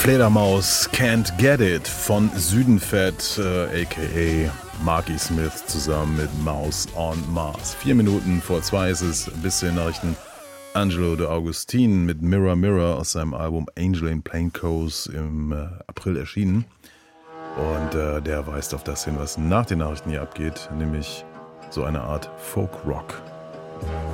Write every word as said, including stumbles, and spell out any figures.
Fledermaus Can't Get It von Südenfett, äh, aka Marky Smith zusammen mit Mouse on Mars. Vier Minuten vor zwei ist es, bis zu den Nachrichten. Angelo de Augustin mit Mirror Mirror aus seinem Album Angel in Plain Coast im äh, April erschienen. Und äh, der weist auf das hin, was nach den Nachrichten hier abgeht, nämlich so eine Art Folk-Rock.